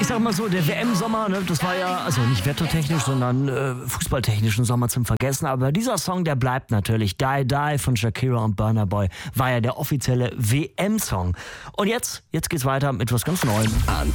sag mal so, der WM-Sommer, ne, das war ja, also nicht wettertechnisch, sondern fußballtechnisch ein Sommer zum Vergessen. Aber dieser Song, der bleibt natürlich. Die Die von Shakira und Burna Boy war ja der offizielle WM-Song. Und jetzt geht's weiter mit was ganz Neuem.